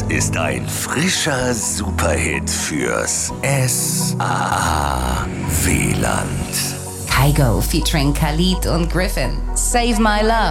ist ein frischer Superhit fürs SAA-WLAND. Kygo featuring Khalid und Griffin. Save My Love.